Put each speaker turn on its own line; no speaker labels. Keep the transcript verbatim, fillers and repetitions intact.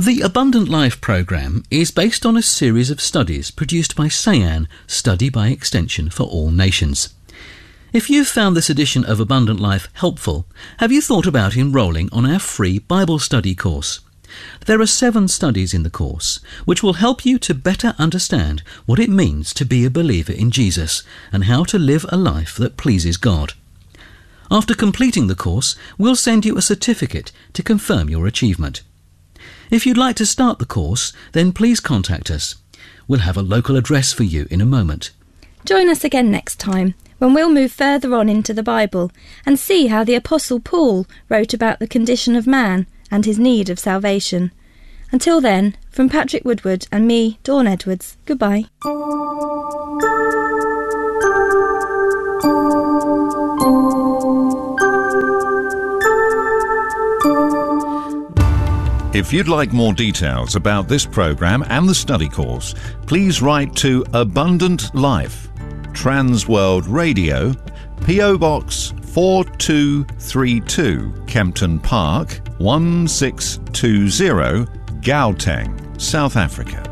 The Abundant Life programme is based on a series of studies produced by SAYAN, Study by Extension for All Nations. If you've found this edition of Abundant Life helpful, have you thought about enrolling on our free Bible study course? There are seven studies in the course which will help you to better understand what it means to be a believer in Jesus and how to live a life that pleases God. After completing the course, we'll send you a certificate to confirm your achievement. If you'd like to start the course, then please contact us. We'll have a local address for you in a moment.
Join us again next time when we'll move further on into the Bible and see how the Apostle Paul wrote about the condition of man and his need of salvation. Until then, from Patrick Woodward and me, Dawn Edwards, goodbye.
If you'd like more details about this programme and the study course, please write to Abundant Life, Transworld Radio, P O Box four two three two, Kempton Park, one six two zero, Gauteng, South Africa.